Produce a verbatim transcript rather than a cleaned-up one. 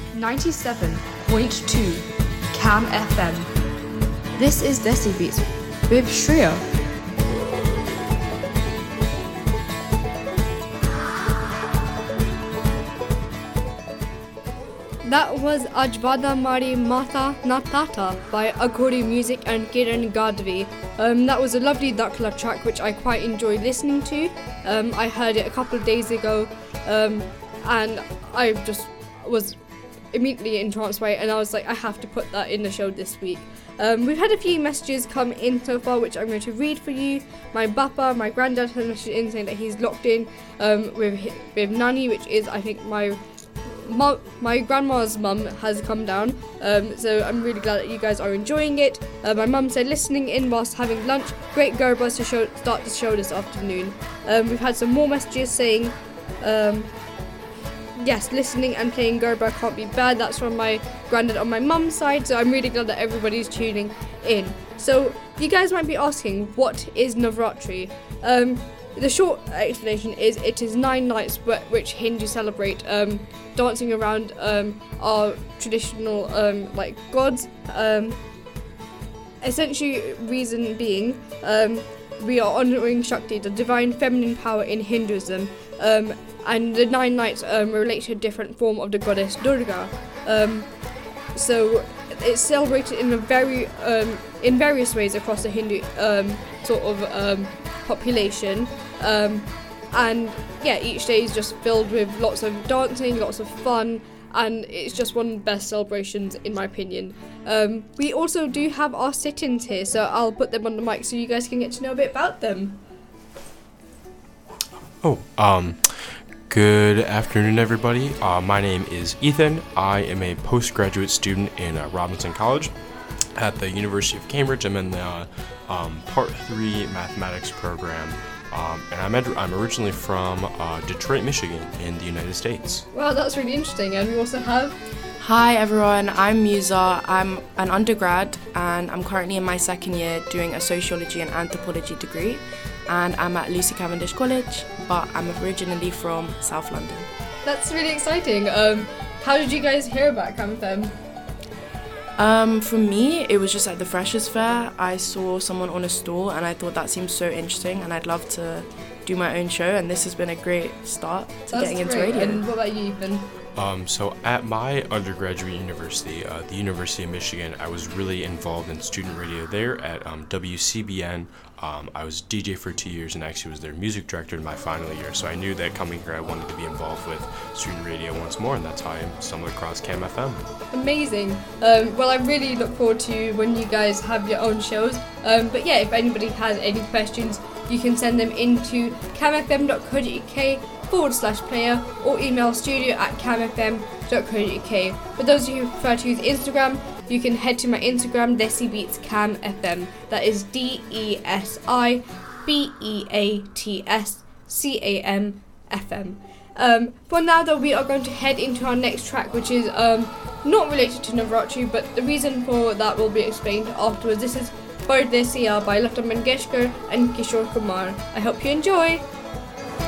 ninety-seven point two Cam F M. This is Desi Beats with Shreya. That was Ajvada Mari Mata Natata by Aghori Music and Kiran Gadvi. Um, that was a lovely Dakla track which I quite enjoy listening to. Um, I heard it a couple of days ago um, and I just was immediately entranced by it, and I was like, I have to put that in the show this week. Um, we've had a few messages come in so far which I'm going to read for you. My Bappa, my granddad, has messaged in saying that he's locked in um, with, with Nani, which is I think my Mom, my grandma's mum has come down, um, so I'm really glad that you guys are enjoying it. Uh, my mum said listening in whilst having lunch, great Gerbas to show, start the show this afternoon. Um, we've had some more messages saying, um, yes, listening and playing Gerba can't be bad. That's from my granddad on my mum's side, so I'm really glad that everybody's tuning in. So you guys might be asking, what is Navratri? Um, The short explanation is it is nine nights which Hindus celebrate um, dancing around um, our traditional um, like gods. Um, essentially, reason being um, we are honouring Shakti, the divine feminine power in Hinduism, um, and the nine nights um, relate to a different form of the goddess Durga. Um, so it's celebrated in a very um, in various ways across the Hindu um, sort of um, population, um, and yeah, each day is just filled with lots of dancing, lots of fun, and it's just one of the best celebrations in my opinion. Um, we also do have our sit-ins here, so I'll put them on the mic so you guys can get to know a bit about them. Oh, um, good afternoon everybody. Uh, my name is Ethan. I am a postgraduate student in uh, Robinson College at the University of Cambridge. I'm in the uh, um, Part three Mathematics program, um, and I'm, ed- I'm originally from uh, Detroit, Michigan in the United States. Wow, that's really interesting. And we also have... Hi everyone, I'm Musa. I'm an undergrad and I'm currently in my second year doing a sociology and anthropology degree, and I'm at Lucy Cavendish College, but I'm originally from South London. That's really exciting. Um, how did you guys hear about Cam F M? Um, for me, it was just at the Freshers Fair. I saw someone on a stall and I thought that seemed so interesting and I'd love to do my own show, and this has been a great start to That's getting great. into radio. And what about you, Ethan? Um, so at my undergraduate university, uh, the University of Michigan, I was really involved in student radio there at um, W C B N. Um, I was D J for two years and actually was their music director in my final year. So I knew that coming here I wanted to be involved with student radio once more, and that's how I stumbled across Cam F M. Amazing. Um, well, I really look forward to when you guys have your own shows. Um, but yeah, if anybody has any questions, you can send them into camfm.co.uk forward slash player or email studio at camfm.co.uk. For those of you who prefer to use Instagram, you can head to my Instagram, Desi Beats Cam F M. That is D E S I B E A T S C A M F M. Um, for now though, we are going to head into our next track, which is um, not related to Navratri, but the reason for that will be explained afterwards. This is Pardesiya by Lata Mangeshkar and Kishore Kumar. I hope you enjoy!